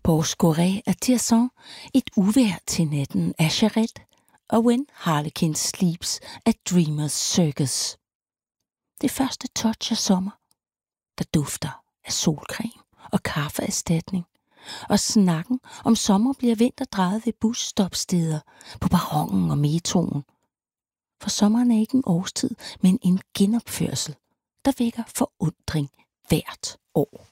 Bourgoret af Tirsan, Et uvejr til natten af Charette og When Harlequin Sleeps af Dreamers Circus. Det første touch af sommer, der dufter af solcreme og kaffeerstatning, og snakken om sommer bliver vinter drejet ved busstopsteder, på perronen og metroen. For sommeren er ikke en årstid, men en genopførsel, der vækker forundring hvert år.